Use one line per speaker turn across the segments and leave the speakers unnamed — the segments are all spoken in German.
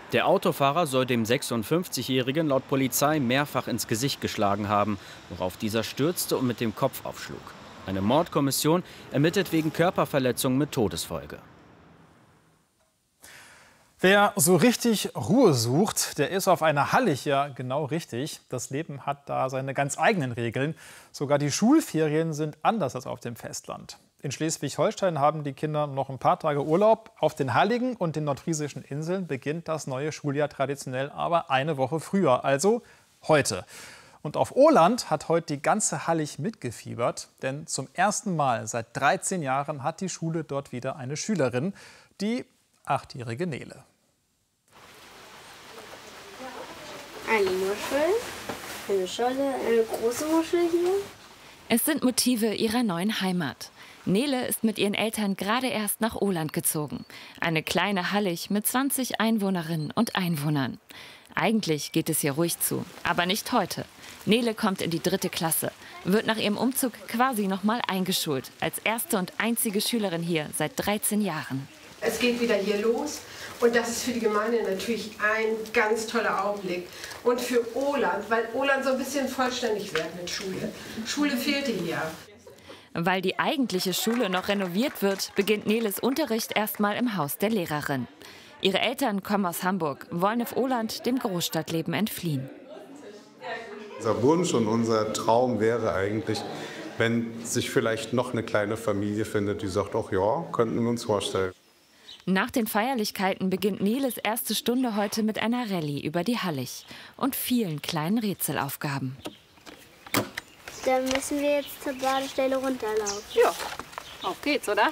Der Autofahrer soll dem 56-Jährigen laut Polizei mehrfach ins Gesicht geschlagen haben, worauf dieser stürzte und mit dem Kopf aufschlug. Eine Mordkommission ermittelt wegen Körperverletzung mit Todesfolge.
Wer so richtig Ruhe sucht, der ist auf einer Hallig ja genau richtig. Das Leben hat da seine ganz eigenen Regeln. Sogar die Schulferien sind anders als auf dem Festland. In Schleswig-Holstein haben die Kinder noch ein paar Tage Urlaub. Auf den Halligen und den nordfriesischen Inseln beginnt das neue Schuljahr traditionell aber eine Woche früher, also heute. Und auf Åland hat heute die ganze Hallig mitgefiebert, denn zum ersten Mal seit 13 Jahren hat die Schule dort wieder eine Schülerin, die 8-jährige Nele.
Eine Muschel, eine Scholle, eine große Muschel hier.
Es sind Motive ihrer neuen Heimat. Nele ist mit ihren Eltern gerade erst nach Åland gezogen. Eine kleine Hallig mit 20 Einwohnerinnen und Einwohnern. Eigentlich geht es hier ruhig zu, aber nicht heute. Nele kommt in die 3. Klasse, wird nach ihrem Umzug quasi nochmal eingeschult. Als erste und einzige Schülerin hier seit 13 Jahren.
Es geht wieder hier los und das ist für die Gemeinde natürlich ein ganz toller Augenblick. Und für Åland, weil Åland so ein bisschen vollständig wird mit Schule. Schule fehlte hier.
Weil die eigentliche Schule noch renoviert wird, beginnt Neles Unterricht erstmal im Haus der Lehrerin. Ihre Eltern kommen aus Hamburg, wollen auf Åland dem Großstadtleben entfliehen.
Unser Wunsch und unser Traum wäre eigentlich, wenn sich vielleicht noch eine kleine Familie findet, die sagt, ach ja, könnten wir uns vorstellen.
Nach den Feierlichkeiten beginnt Neles erste Stunde heute mit einer Rallye über die Hallig und vielen kleinen Rätselaufgaben.
Dann müssen wir jetzt zur Badestelle runterlaufen.
Ja, auf geht's, oder?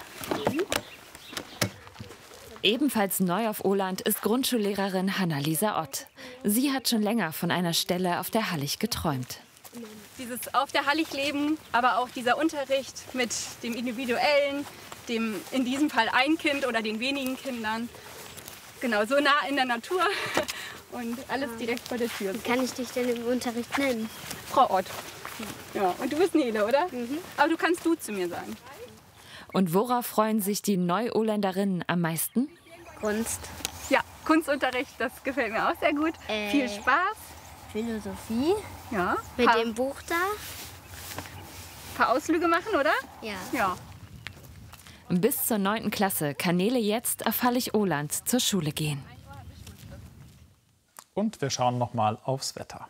Ebenfalls neu auf Åland ist Grundschullehrerin Hanna-Lisa Ott. Sie hat schon länger von einer Stelle auf der Hallig geträumt.
Dieses auf der Hallig leben, aber auch dieser Unterricht mit dem Individuellen, dem in diesem Fall ein Kind oder den wenigen Kindern. Genau, so nah in der Natur und alles direkt vor der Tür.
Wie kann ich dich denn im Unterricht nennen?
Frau Ott. Ja, und du bist Nele, oder? Mhm. Aber du kannst du zu mir sagen.
Und worauf freuen sich die Neu-Åländerinnen am meisten?
Kunst.
Ja, Kunstunterricht, das gefällt mir auch sehr gut. Viel Spaß.
Philosophie.
Ja.
Mit dem Buch da.
Ein paar Ausflüge machen, oder?
Ja.
Ja.
Bis zur 9. Klasse kann Nele jetzt auf Hallig-Åland zur Schule gehen.
Und wir schauen noch mal aufs Wetter.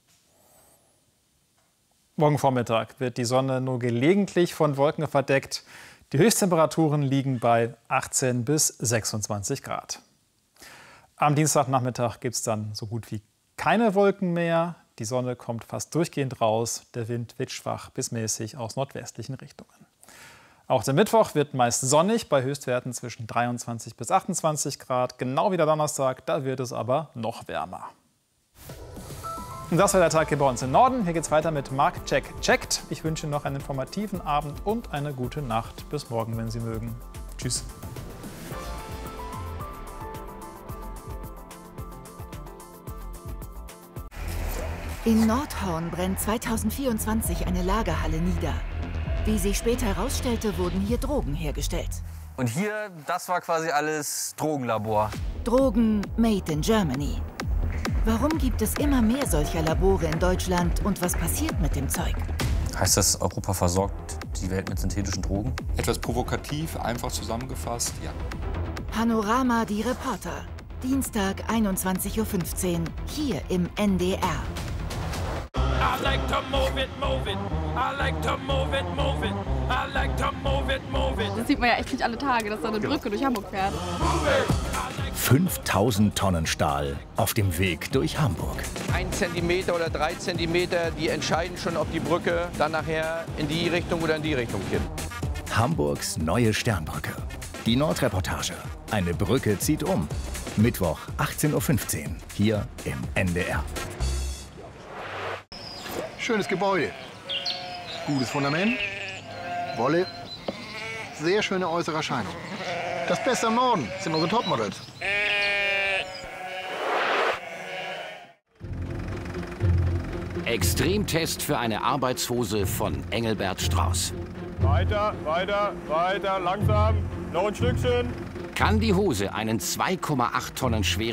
Morgen Vormittag wird die Sonne nur gelegentlich von Wolken verdeckt. Die Höchsttemperaturen liegen bei 18 bis 26 Grad. Am Dienstagnachmittag gibt es dann so gut wie keine Wolken mehr. Die Sonne kommt fast durchgehend raus. Der Wind wird schwach bis mäßig aus nordwestlichen Richtungen. Auch der Mittwoch wird meist sonnig bei Höchstwerten zwischen 23 bis 28 Grad. Genau wie der Donnerstag, da wird es aber noch wärmer. Und das war der Tag hier bei uns im Norden. Hier geht's weiter mit Mark checkt. Ich wünsche Ihnen noch einen informativen Abend und eine gute Nacht. Bis morgen, wenn Sie mögen. Tschüss.
In Nordhorn brennt 2024 eine Lagerhalle nieder. Wie sich später herausstellte, wurden hier Drogen hergestellt.
Und hier, das war quasi alles Drogenlabor.
Drogen made in Germany. Warum gibt es immer mehr solcher Labore in Deutschland und was passiert mit dem Zeug?
Heißt das, Europa versorgt die Welt mit synthetischen Drogen?
Etwas provokativ, einfach zusammengefasst, ja.
Panorama, die Reporter. Dienstag, 21:15 Uhr, hier im NDR.
I like to move it, move it. I like to move it, move it. I like to move it, move it.
Das sieht man ja echt nicht alle Tage, dass da eine Brücke durch Hamburg fährt.
5000 Tonnen Stahl auf dem Weg durch Hamburg.
1 Zentimeter oder 3 Zentimeter, die entscheiden schon, ob die Brücke dann nachher in die Richtung oder in die Richtung geht.
Hamburgs neue Sternbrücke. Die Nordreportage. Eine Brücke zieht um. Mittwoch, 18:15 Uhr, hier im NDR.
Schönes Gebäude, gutes Fundament, Wolle, sehr schöne äußere Erscheinung. Das Beste am Norden sind unsere Topmodels.
Extremtest für eine Arbeitshose von Engelbert Strauß.
Weiter, weiter, weiter, langsam, noch ein Stückchen.
Kann die Hose einen 2,8 Tonnen schweren